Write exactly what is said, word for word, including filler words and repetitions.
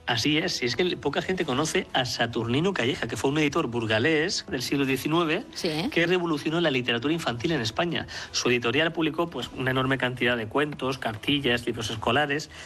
Así es, y es que poca gente conoce a Saturnino Calleja, que fue un editor burgalés del siglo diecinueve, sí. que revolucionó la literatura infantil en España. Su editorial publicó pues, una enorme cantidad de cuentos, cartillas, libros escolares.